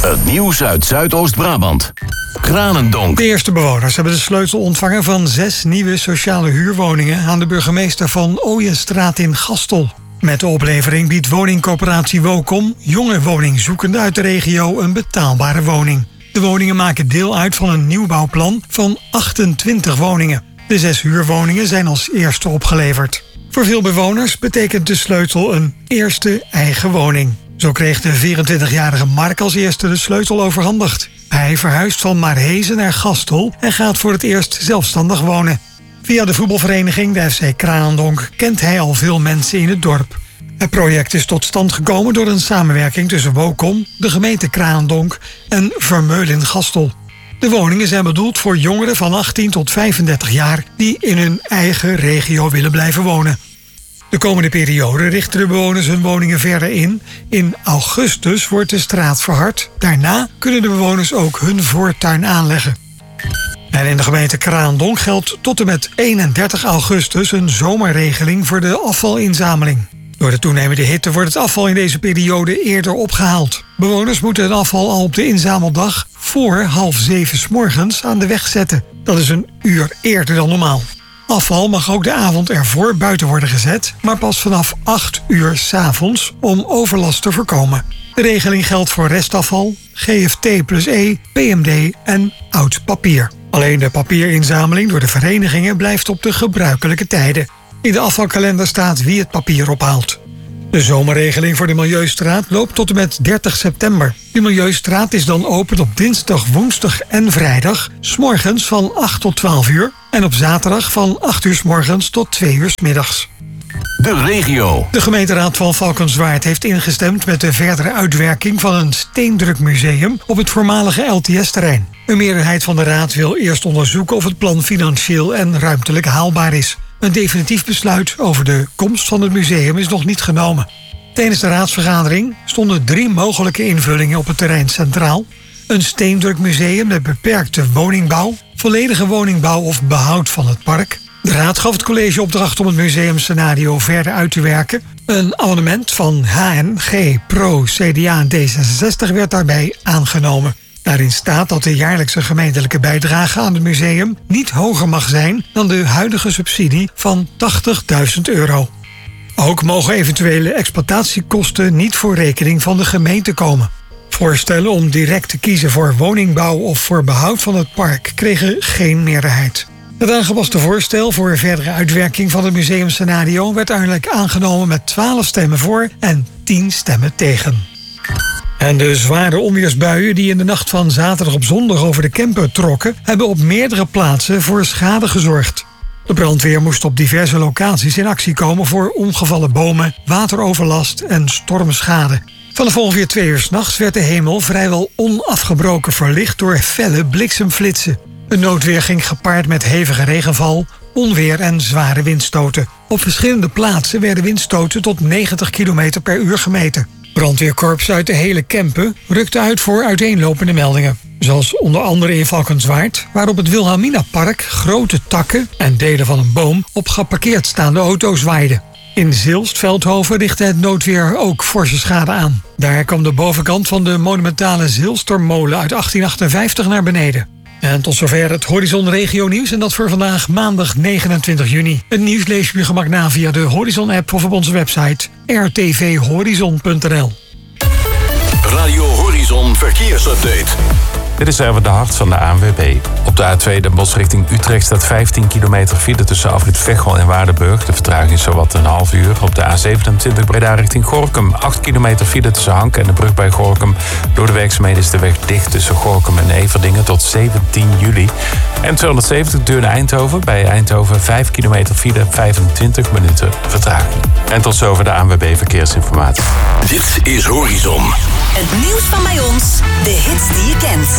Het nieuws uit Zuidoost-Brabant. Kranendonk. De eerste bewoners hebben de sleutel ontvangen van 6 nieuwe sociale huurwoningen aan de burgemeester van Ooyenstraat in Gastel. Met de oplevering biedt woningcoöperatie Wokom jonge woningzoekenden uit de regio een betaalbare woning. De woningen maken deel uit van een nieuwbouwplan van 28 woningen. De 6 huurwoningen zijn als eerste opgeleverd. Voor veel bewoners betekent de sleutel een eerste eigen woning. Zo kreeg de 24-jarige Mark als eerste de sleutel overhandigd. Hij verhuist van Maarhezen naar Gastel en gaat voor het eerst zelfstandig wonen. Via de voetbalvereniging, de FC Kranendonk, kent hij al veel mensen in het dorp. Het project is tot stand gekomen door een samenwerking tussen Wokom, de gemeente Kranendonk en Vermeulen Gastel. De woningen zijn bedoeld voor jongeren van 18 tot 35 jaar die in hun eigen regio willen blijven wonen. De komende periode richten de bewoners hun woningen verder in. In augustus wordt de straat verhard. Daarna kunnen de bewoners ook hun voortuin aanleggen. En in de gemeente Kranendonk geldt tot en met 31 augustus een zomerregeling voor de afvalinzameling. Door de toenemende hitte wordt het afval in deze periode eerder opgehaald. Bewoners moeten het afval al op de inzameldag voor 6:30 's morgens aan de weg zetten. Dat is een uur eerder dan normaal. Afval mag ook de avond ervoor buiten worden gezet, maar pas vanaf 8 uur 's avonds om overlast te voorkomen. De regeling geldt voor restafval, GFT+E, PMD en oud papier. Alleen de papierinzameling door de verenigingen blijft op de gebruikelijke tijden. In de afvalkalender staat wie het papier ophaalt. De zomerregeling voor de Milieustraat loopt tot en met 30 september. De Milieustraat is dan open op dinsdag, woensdag en vrijdag, 's morgens van 8 tot 12 uur en op zaterdag van 8 uur 's morgens tot 2 uur 's middags. De regio. De gemeenteraad van Valkenswaard heeft ingestemd met de verdere uitwerking van een steendrukmuseum op het voormalige LTS-terrein. Een meerderheid van de raad wil eerst onderzoeken of het plan financieel en ruimtelijk haalbaar is. Een definitief besluit over de komst van het museum is nog niet genomen. Tijdens de raadsvergadering stonden 3 mogelijke invullingen op het terrein centraal. Een steendrukmuseum met beperkte woningbouw, volledige woningbouw of behoud van het park. De raad gaf het college opdracht om het museumscenario verder uit te werken. Een amendement van HNG, Pro, CDA en D66 werd daarbij aangenomen. Daarin staat dat de jaarlijkse gemeentelijke bijdrage aan het museum niet hoger mag zijn dan de huidige subsidie van €80.000. Ook mogen eventuele exploitatiekosten niet voor rekening van de gemeente komen. Voorstellen om direct te kiezen voor woningbouw of voor behoud van het park kregen geen meerderheid. Het aangepaste voorstel voor verdere uitwerking van het museumscenario werd uiteindelijk aangenomen met 12 stemmen voor en 10 stemmen tegen. En de zware onweersbuien die in de nacht van zaterdag op zondag over de Kempen trokken, hebben op meerdere plaatsen voor schade gezorgd. De brandweer moest op diverse locaties in actie komen voor omgevallen bomen, wateroverlast en stormschade. Vanaf ongeveer 2 uur 's nachts werd de hemel vrijwel onafgebroken verlicht door felle bliksemflitsen. Een noodweer ging gepaard met hevige regenval, onweer en zware windstoten. Op verschillende plaatsen werden windstoten tot 90 km per uur gemeten. Brandweerkorps uit de hele Kempen rukte uit voor uiteenlopende meldingen. Zoals onder andere in Valkenswaard, waar op het Wilhelminapark grote takken en delen van een boom op geparkeerd staande auto's waaiden. In Zilst-Veldhoven richtte het noodweer ook forse schade aan. Daar kwam de bovenkant van de monumentale Zilstermolen uit 1858 naar beneden. En tot zover het Horizon Regio Nieuws en dat voor vandaag maandag 29 juni. Het nieuws lees je op je gemak na via de Horizon-app of op onze website rtvhorizon.nl. Radio Horizon Verkeersupdate. Dit is even de hart van de ANWB. Op de A2 Den Bosch richting Utrecht staat 15 kilometer file tussen afrit Veghel en Waardenburg. De vertraging is zowat een half uur. Op de A27 Breda richting Gorinchem. 8 kilometer file tussen Hank en de brug bij Gorinchem. Door de werkzaamheden is de weg dicht tussen Gorinchem en Everdingen tot 17 juli. En 270 Deurne-Eindhoven. Bij Eindhoven 5 kilometer file, 25 minuten vertraging. En tot zover de ANWB Verkeersinformatie. Dit is Horizon. Het nieuws van bij ons, de hits die je kent.